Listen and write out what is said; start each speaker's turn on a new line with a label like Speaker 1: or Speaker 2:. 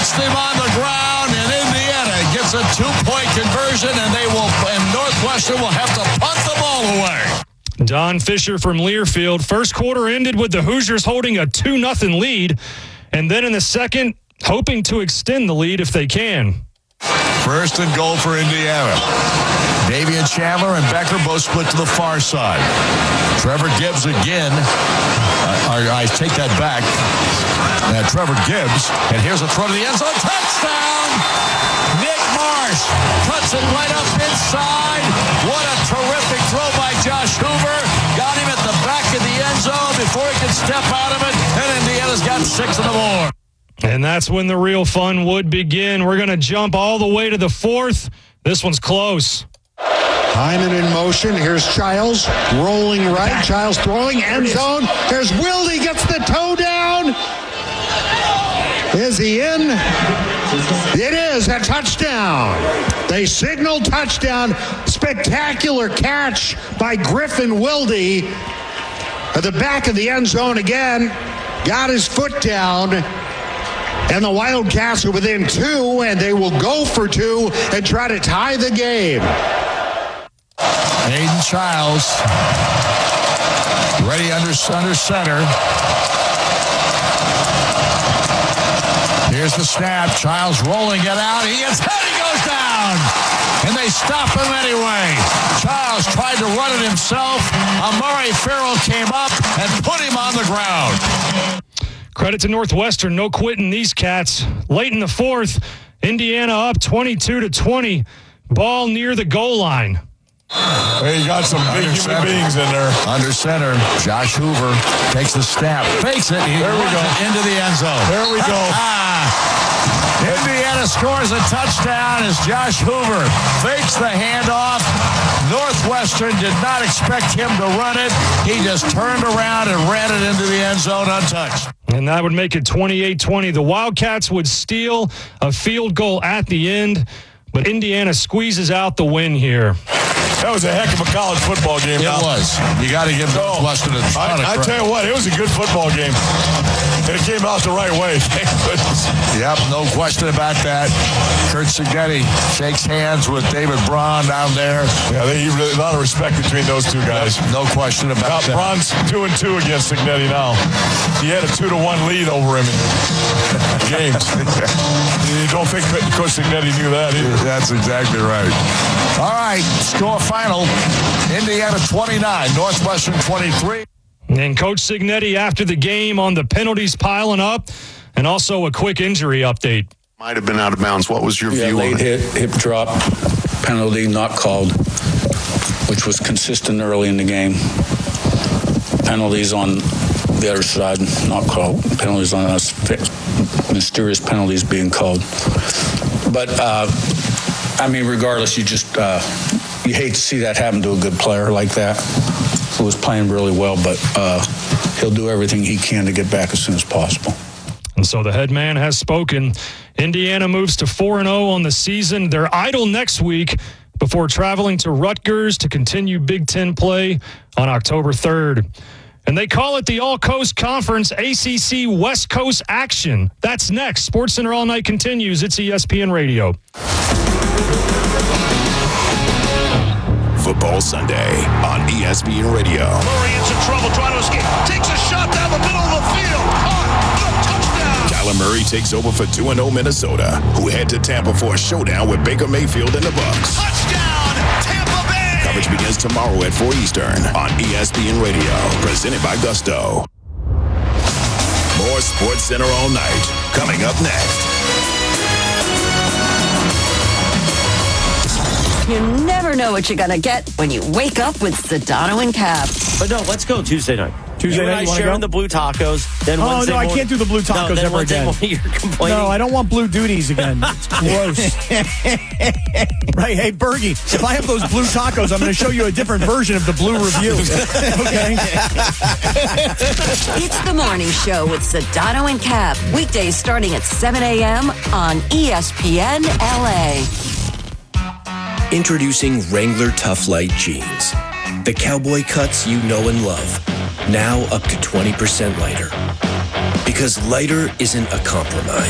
Speaker 1: Punched him on the ground, and Indiana gets a 2-point conversion, and Northwestern will have to punt the ball away.
Speaker 2: Don Fisher from Learfield. First quarter ended with the Hoosiers holding a 2-0 lead, and then in the second, hoping to extend the lead if they can.
Speaker 1: First and goal for Indiana. Davian Chandler and Becker both split to the far side. Trevor Gibbs again. I take that back. Trevor Gibbs. And here's a throw to the end zone. Touchdown! Nick Marsh cuts it right up inside. What a terrific throw by Josh Hoover. Got him at the back of the end zone before he could step out of it. And Indiana's got 6 on the board.
Speaker 2: And that's when the real fun would begin. We're going to jump all the way to the fourth. This one's close.
Speaker 3: Hyman in motion. Here's Childs rolling right. Childs throwing end zone. There's Wilde. Gets the toe down. Is he in? It is a touchdown. They signal touchdown. Spectacular catch by Griffin Wilde at the back of the end zone again. Got his foot down. And the Wildcats are within 2, and they will go for 2 and try to tie the game.
Speaker 1: Aiden Childs ready under center. Here's the snap. Childs rolling it out. He gets hit. He goes down. And they stop him anyway. Childs tried to run it himself. Amari Farrell came up and put him on the ground.
Speaker 2: Credit to Northwestern, no quitting these cats. Late in the fourth, Indiana up 22-20. Ball near the goal line.
Speaker 4: Hey, you got some big human beings in there.
Speaker 1: Under center, Josh Hoover takes the snap, fakes it.
Speaker 4: There we go.
Speaker 1: Into the end zone.
Speaker 4: There we go.
Speaker 1: Indiana scores a touchdown as Josh Hoover fakes the handoff. Northwestern did not expect him to run it. He just turned around and ran it into the end zone untouched.
Speaker 2: And that would make it 28-20. The Wildcats would steal a field goal at the end, but Indiana squeezes out the win here.
Speaker 4: That was a heck of a college football game.
Speaker 1: It was. You got to give Northwestern a ton of credit.
Speaker 4: I tell you what, it was a good football game. And it came out the right way. Thank goodness.
Speaker 1: Yep, no question about that. Curt Cignetti shakes hands with David Braun down there.
Speaker 4: Yeah, a lot of respect between those two guys.
Speaker 1: No question about that.
Speaker 4: Braun's 2-2 against Cignetti now. He had a 2-1 lead over him in games. You don't think Coach Cignetti knew that either.
Speaker 1: That's exactly right. All right, score final. Indiana 29, Northwestern 23.
Speaker 2: And Coach Cignetti after the game on the penalties piling up, and also a quick injury update.
Speaker 5: Might have been out of bounds. What was your view
Speaker 6: late
Speaker 5: on it?
Speaker 6: hip drop, penalty not called, which was consistent early in the game. Penalties on the other side, not called. Penalties on us, mysterious penalties being called. But, regardless, you hate to see that happen to a good player like that, who was playing really well, but he'll do everything he can to get back as soon as possible.
Speaker 2: And so the head man has spoken. Indiana moves to 4-0 on the season. They're idle next week before traveling to Rutgers to continue Big Ten play on October 3rd. And they call it the All-Coast Conference ACC West Coast Action. That's next. SportsCenter All Night continues. It's ESPN Radio.
Speaker 7: Football Sunday on ESPN Radio.
Speaker 8: Murray in some trouble trying to escape. Takes a shot down the middle of the field. Caught. Touchdown.
Speaker 7: Kyler Murray takes over for 2-0 Minnesota, who head to Tampa for a showdown with Baker Mayfield and the Bucs.
Speaker 8: Touchdown, Tampa Bay.
Speaker 7: Coverage begins tomorrow at 4 Eastern on ESPN Radio, presented by Gusto. More SportsCenter All Night coming up next.
Speaker 9: You never know what you're going to get when you wake up with Sedano and Cap.
Speaker 10: But no, let's go Tuesday night.
Speaker 11: Tuesday night, you want to go?
Speaker 10: Sharing the blue tacos. Then Wednesday
Speaker 11: I can't do the blue tacos ever again.
Speaker 10: You're complaining.
Speaker 11: No, I don't want blue duties again. It's gross. Right? Hey, Bergie, if I have those blue tacos, I'm going to show you a different version of the blue review. Okay?
Speaker 9: It's the morning show with Sedano and Cap. Weekdays starting at 7 a.m. on ESPN LA.
Speaker 12: Introducing Wrangler Tough Light Jeans. The cowboy cuts you know and love. Now up to 20% lighter. Because lighter isn't a compromise.